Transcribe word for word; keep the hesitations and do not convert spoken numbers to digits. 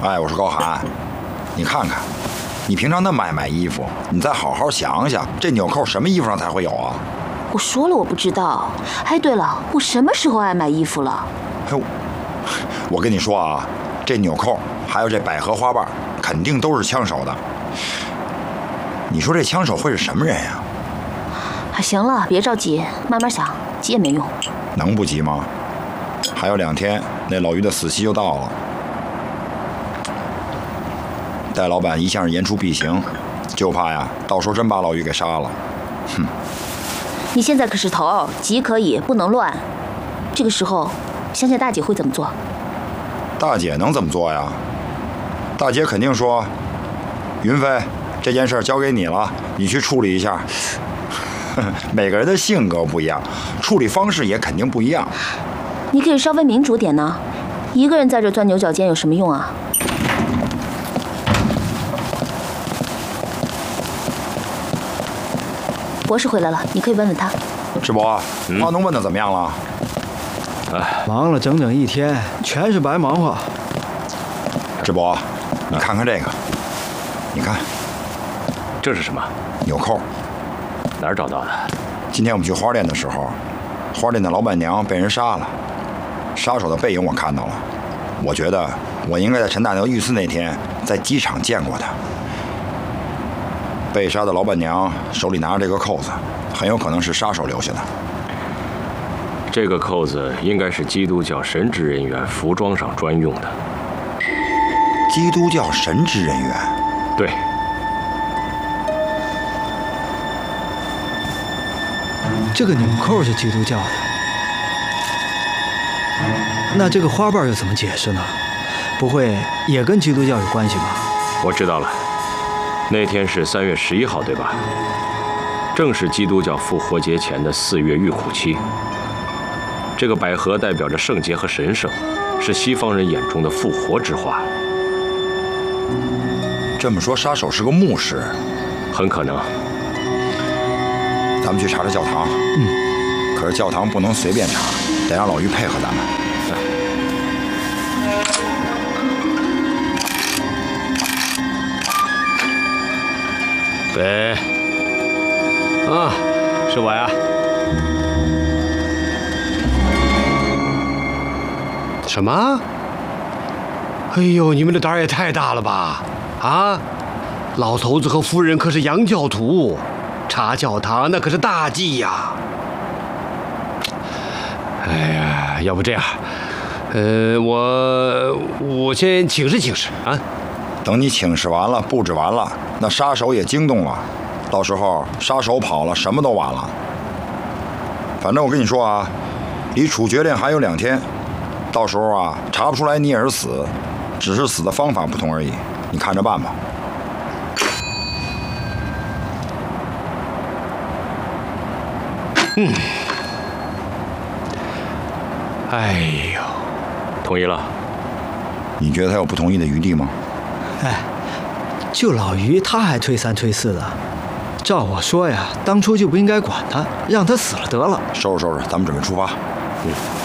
哎，我说高寒，你看看，你平常那么爱买衣服，你再好好想想，这纽扣什么衣服上才会有啊？ 我说了我不知道。哎，对了，我什么时候爱买衣服了？ 哎，我跟你说啊，这纽扣还有这百合花瓣，肯定都是枪手的。你说这枪手会是什么人呀？ 啊，行了，别着急，慢慢想，急也没用。 能不急吗？还有两天，那老于的死期就到了。戴老板一向是言出必行，就怕呀，到时候真把老于给杀了。哼！ 你现在可是头，急可以，不能乱。这个时候，想想大姐会怎么做？ 大姐能怎么做呀？大姐肯定说：“云飞，这件事交给你了，你去处理一下。”每个人的性格不一样，处理方式也肯定不一样。 你可以稍微民主点呢，一个人在这钻牛角尖有什么用啊？博士回来了，你可以问问他。 志博，华农问的怎么样了？ 哎，忙了整整一天，全是白忙活。 志博，你看看这个，你看， 这是什么？ 纽扣。 哪儿找到的？ 今天我们去花店的时候，花店的老板娘被人杀了，杀手的背影我看到了。我觉得我应该在陈大牛遇刺那天在机场见过他。被杀的老板娘手里拿着这个扣子，很有可能是杀手留下的。 这个扣子应该是基督教神职人员服装上专用的。 基督教神职人员？ 对。 这个纽扣是基督教的，那这个花瓣又怎么解释呢？不会也跟基督教有关系吧？ 我知道了，那天是三月十一号，对吧？正是基督教复活节前的四月浴虎期。这个百合代表着圣洁和神圣，是西方人眼中的复活之花。 这么说，杀手是个牧师？ 很可能。 咱们去查查教堂。 嗯。 可是教堂不能随便查，得让老于配合咱们。 喂。啊，是我呀。什么？哎呦，你们的胆儿也太大了吧！啊，老头子和夫人可是洋教徒。查教堂那可是大忌呀！哎呀，要不这样，呃，我我先请示请示啊。 等你请示完了，布置完了，那杀手也惊动了，到时候杀手跑了，什么都晚了。反正我跟你说啊，离处决令还有两天，到时候啊查不出来你也是死，只是死的方法不同而已，你看着办吧。 嗯，哎呦， 同意了。 你觉得他有不同意的余地吗？ 哎，就老于他还推三推四的，照我说呀，当初就不应该管他，让他死了得了。 收拾收拾，咱们准备出发。 嗯。